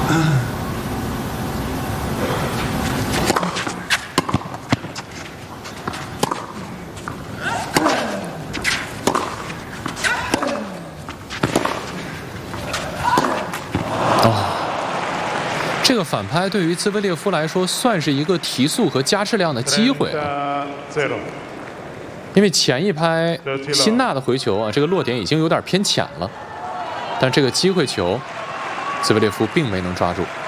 这个反拍对于兹维列夫来说算是一个提速和加质量的机会啊，因为前一拍辛纳的回球啊，这个落点已经有点偏浅了，但这个机会球，兹维列夫并没能抓住。